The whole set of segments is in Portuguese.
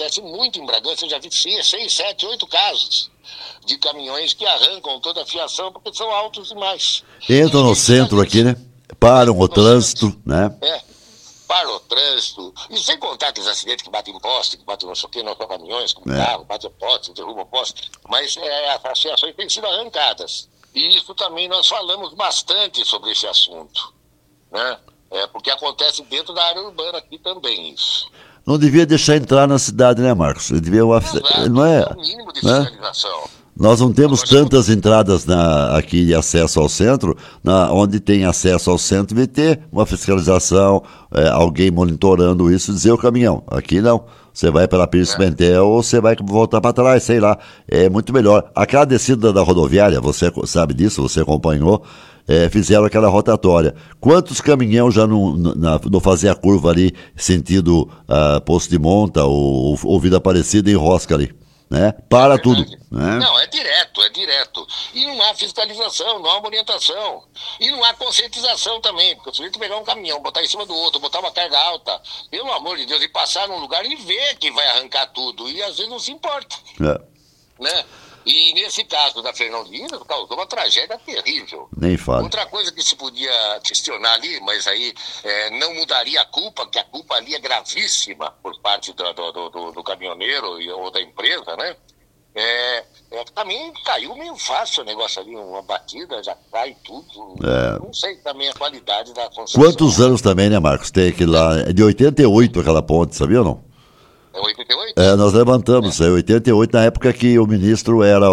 acontece muito em Bragança, eu já vi 6, 7, 8 casos de caminhões que arrancam toda a fiação porque são altos demais. Entram no centro aqui, né? Param o trânsito, né? Para o trânsito, e sem contar aqueles acidentes que batem em poste, que batem não sei o que, não são caminhões, com carro, batem poste, derrubam poste, mas as fiações têm sido arrancadas. E isso também nós falamos bastante sobre esse assunto, né? Porque acontece dentro da área urbana aqui também isso. Não devia deixar entrar na cidade, né, Marcos? Devia, não é? É o mínimo de fiscalização. Né? Nós não temos tantas entradas aqui de acesso ao centro, onde tem acesso ao centro, de ter uma fiscalização, alguém monitorando isso, dizer o caminhão. Aqui não. Você vai pela Pires Pimentel ou você vai voltar para trás, sei lá. É muito melhor. Aquela descida da rodoviária, você sabe disso, você acompanhou, fizeram aquela rotatória. Quantos caminhões já não faziam a curva ali, sentido Poço de Monta ou Vila Aparecida, enrosca ali? Né? Para tudo. Né? Não, é direto. E não há fiscalização, não há orientação. E não há conscientização também, porque o sujeito pegar um caminhão, botar em cima do outro, botar uma carga alta, pelo amor de Deus, e passar num lugar e ver que vai arrancar tudo. E às vezes não se importa. Né? E nesse caso da Fernandina, causou uma tragédia terrível. Nem fala. Outra coisa que se podia questionar ali, mas aí não mudaria a culpa, porque a culpa ali é gravíssima por parte do caminhoneiro ou da empresa, né? Também caiu meio fácil o negócio ali, uma batida, já cai tudo. Não sei também a qualidade da construção. Quantos anos também, né, Marcos? Tem aquele lá, de 88 aquela ponte, sabia ou não? É 88? Nós levantamos, 88, na época que o ministro era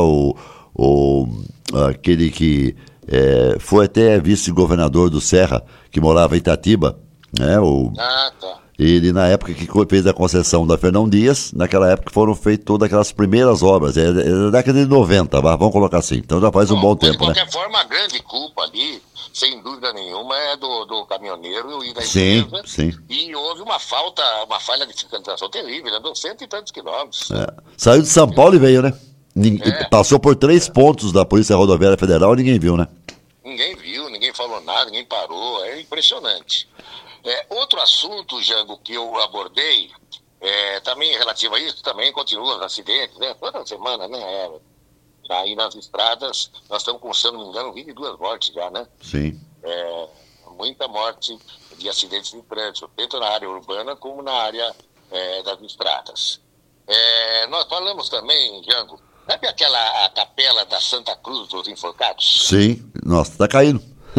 aquele que foi até vice-governador do Serra, que morava em Itatiba, né? Tá. Ele, na época que fez a concessão da Fernão Dias, naquela época foram feitas todas aquelas primeiras obras, da década de 90, vamos colocar assim, então já faz um bom tempo, de qualquer forma, a grande culpa ali, sem dúvida nenhuma, é do caminhoneiro e da empresa. Sim. E houve uma falha de fiscalização terrível, andou 100 e tantos quilômetros. Saiu de São Paulo e veio, né? Passou por 3 pontos da Polícia Rodoviária Federal e ninguém viu, né? Ninguém viu, ninguém falou nada, ninguém parou, é impressionante. Outro assunto, Jango, que eu abordei, também relativo a isso, também continua os acidentes, né? Toda semana, né? Aí nas estradas, nós estamos com, se eu não me engano, 22 mortes já, né? Sim. Muita morte de acidentes de trânsito, tanto na área urbana como na área das estradas. Nós falamos também, Jango, sabe a capela da Santa Cruz dos Enforcados? Sim, nossa, tá caindo.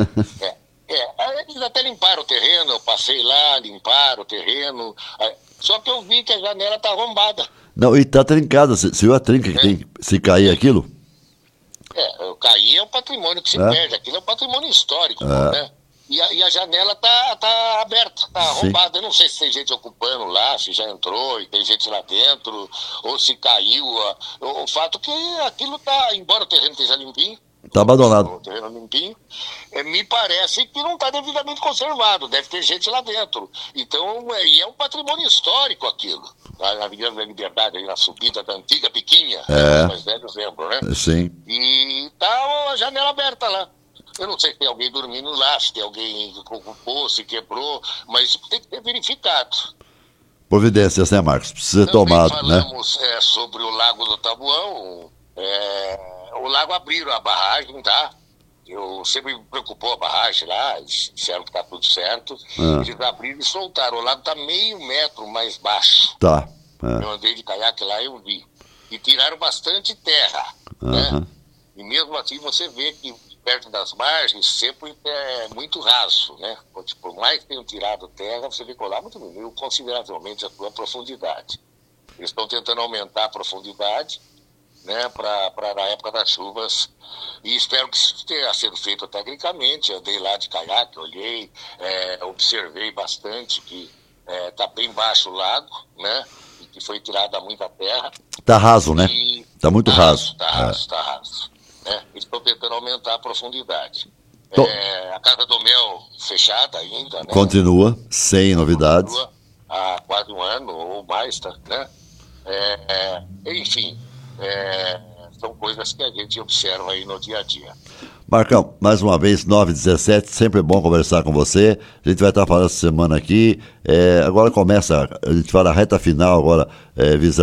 Eles até limparam o terreno, eu passei lá, limparam o terreno, só que eu vi que a janela tá arrombada. Não, e tá trincada, você viu a trinca que tem, se cair aquilo? Cair é um patrimônio que se perde, aquilo é um patrimônio histórico, né? E a janela tá aberta, tá arrombada. Eu não sei se tem gente ocupando lá, se já entrou e tem gente lá dentro, ou se caiu. O fato que aquilo tá, embora o terreno esteja limpinho, tá abandonado. O terreno limpinho, me parece que não está devidamente conservado, deve ter gente lá dentro. Então, é um patrimônio histórico aquilo. Na Avenida da Liberdade, aí na subida da antiga Piquinha, mais velhos lembram, né? Sim. E tá a janela aberta lá. Eu não sei se tem alguém dormindo lá, se tem alguém que ocupou, se quebrou, mas isso tem que ser verificado. Providências, né, Marcos? Precisa ser tomado, né? Falamos sobre o Lago do Tabuão. O lago abriram a barragem, tá? Eu sempre me preocupou a barragem lá, disseram que tá tudo certo. Eles abriram e soltaram. O lago tá meio metro mais baixo. Tá. Eu andei de caiaque lá e eu vi. E tiraram bastante terra, né? E mesmo assim você vê que perto das margens sempre é muito raso, né? Por mais que tenham tirado terra, você vê que o lago diminuiu consideravelmente a sua profundidade. Eles estão tentando aumentar a profundidade, né, para na época das chuvas, e espero que isso tenha sido feito tecnicamente. Eu andei lá de caiaque, olhei, observei bastante que está bem baixo o lago, né, e que foi tirada muita terra. Tá raso, né? Tá muito raso. Tá raso. Né? Eles estão tentando aumentar a profundidade. A Casa do Mel fechada ainda, né? Continua, sem novidades. Continua há quase um ano ou mais, tá, né? Enfim, são coisas que a gente observa aí no dia a dia. Marcão, mais uma vez, 9h17, sempre bom conversar com você. A gente vai estar falando essa semana aqui. Agora começa, a gente fala a reta final agora, visando